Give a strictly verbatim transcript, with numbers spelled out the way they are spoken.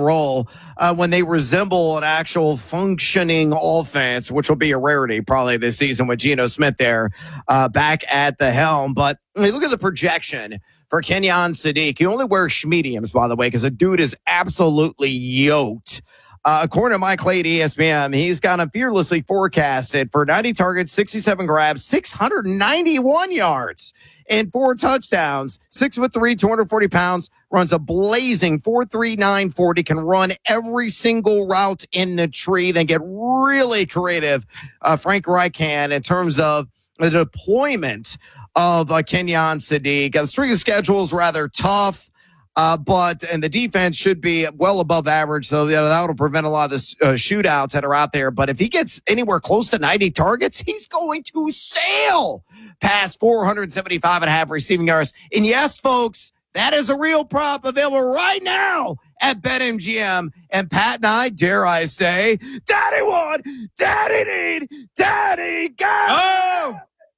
roll uh, when they resemble an actual functioning offense, which will be a rarity probably this season with Geno Smith there uh, back at the helm. But I mean, look at the projection for Kenyon Sadiq. He only wears mediums, by the way, because the dude is absolutely yoked. Uh, according to Mike Clay at E S P N, he's kind of fearlessly forecasted for ninety targets, sixty-seven grabs, six hundred ninety-one yards, and four touchdowns. Six foot three, two hundred forty pounds, runs a blazing four three nine forty, can run every single route in the tree, then get really creative. Uh, Frank Reich can in terms of the deployment of uh, Kenyon Sadiq. Uh, the strength of schedule is rather tough. Uh, but, and the defense should be well above average. So, you know, that'll prevent a lot of the uh, shootouts that are out there. But if he gets anywhere close to ninety targets, he's going to sail past four seventy-five and a half receiving yards. And yes, folks, that is a real prop available right now at BetMGM. And Pat and I, dare I say, Daddy want, Daddy need, Daddy got. Oh!